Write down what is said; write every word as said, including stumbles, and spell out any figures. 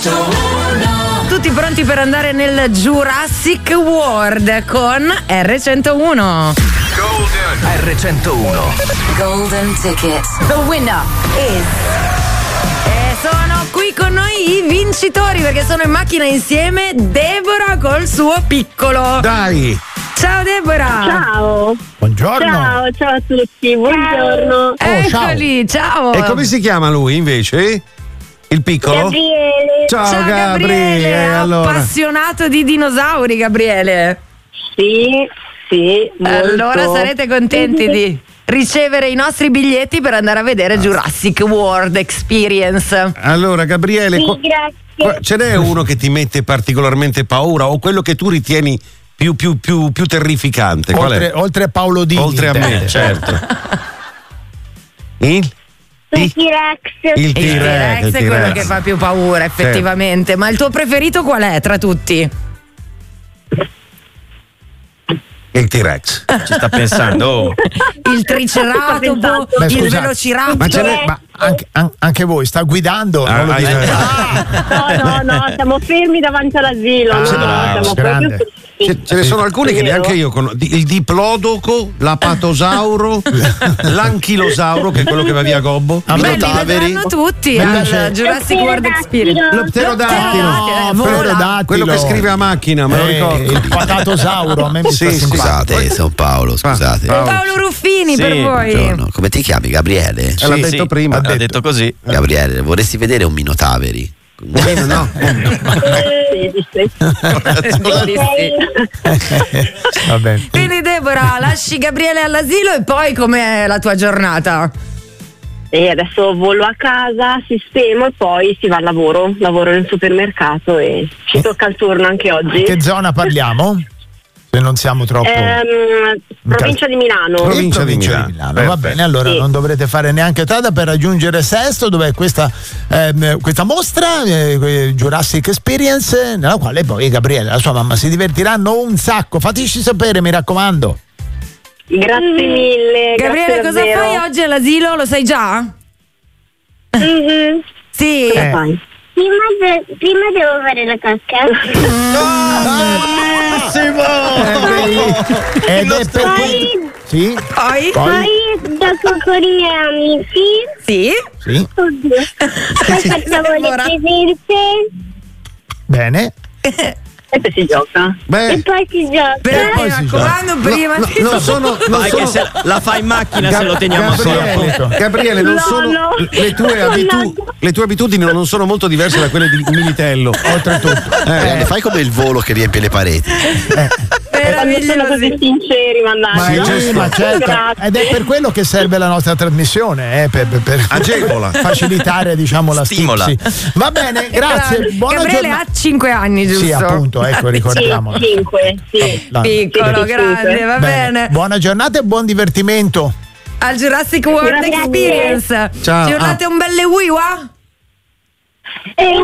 Tutti pronti per andare nel Jurassic World con erre centouno. Golden erre centouno. Golden ticket. The winner is. E sono qui con noi i vincitori perché sono in macchina insieme Deborah col suo piccolo. Dai! Ciao Deborah! Ciao! Buongiorno! Ciao, ciao a tutti, buongiorno! Oh, Eccoli, ciao! E come si chiama lui invece? Il piccolo? Gabriele! Ciao, Ciao Gabriele! Gabriele, allora. appassionato di dinosauri Gabriele. Sì, sì, molto. Allora sarete contenti di ricevere i nostri biglietti per andare a vedere Jurassic World Experience. Allora, Gabriele, Sì, qua- grazie. qua- ce n'è uno che ti mette particolarmente paura o quello che tu ritieni più, più, più, più terrificante? Qual Oltre, è? oltre a Paolo Dini. Oltre a me, intende. certo. Il? Il T-Rex. Il Il T-Rex, T-Rex il è quello T-Rex. che fa più paura effettivamente. Ma il tuo preferito qual è tra tutti? Il T-Rex. Ci sta pensando. Oh. Il triceratopo, Beh, il scusate, velociraptor. Ma ce n'è- Ma anche, an- anche voi sta guidando? Ah, non lo ah, dite. ah, No, no, no, siamo fermi davanti all'asilo. Ah, no, bravo, siamo grande. proprio fermi. Ce, ce ne sono alcuni che Vero. neanche io conosco. Il diplodoco, l'apatosauro, l'anchilosauro, che è quello che va via Gobbo. A me Beh, li vedranno tutti Mi al piace- Jurassic World Experience. Lo pterodattilo. No, No, vola. pterodattilo. Quello che scrive a macchina, me lo Eh, ricordo. il patatosauro, a me mi Sì, sta sì. simpatico. Scusate, sono Paolo, scusate. Ah, Paolo Ruffini Sì, per voi. Buongiorno. Come ti chiami? Gabriele? Eh, l'ha detto prima. Ha detto così. Gabriele, vorresti vedere un Minotaveri? No. Sì, sì, sì. Sì, sì. Va bene. Quindi Deborah, lasci Gabriele all'asilo e poi com'è la tua giornata? E adesso volo a casa, sistemo e poi si va al lavoro. Lavoro nel supermercato e ci tocca il turno anche oggi. Che zona parliamo? Se non siamo troppo. Ehm, provincia di Milano. Provincia di Provincia Milano. Va Perfetto. bene, allora Sì. non dovrete fare neanche strada per raggiungere Sesto, dove è questa, ehm, questa mostra, eh, Jurassic Experience, nella quale poi Gabriele e la sua mamma si divertiranno un sacco. Fateci sapere, mi raccomando. Grazie mille. Gabriele, grazie cosa davvero. fai oggi all'asilo? Lo sai già? Mhm. Sì. Cosa Eh. fai? Prima, de- prima devo fare la cacca. Ed è per Poi, Sì? Poi? Poi? poi dopo con i miei amici. Sì. Sì. Oddio. Poi facciamo le Ora. presenze Bene. E poi si gioca. e Beh, poi si gioca. Però poi mi si raccomando, prima no, di non sono, non Vai che sono se la fai in macchina se lo teniamo Gabriele, solo. Gabriele, non No, sono no. le tue, No, abitu- no. le tue abitudini non sono molto diverse da quelle di Militello. Oltretutto. Eh, fai come il volo che riempie le pareti. Quando sono così meravigliosi. sinceri, Ma, mannaggia. Sì, sì, giusto. ma certo. Grazie. Ed è per quello che serve la nostra trasmissione, eh, per, per- per Agevola. facilitare, diciamo, la Stimola. stipsi. Va bene, grazie. Buona Gabriele giornata. ha cinque anni, giusto? Sì, appunto, ecco, ricordiamolo. Sì, cinque, sì. La- Piccolo, Sì, grande, va bene. Buona giornata e buon divertimento. Al Jurassic World Grazie. Experience. Ciao. Giornate un belle wiwa? E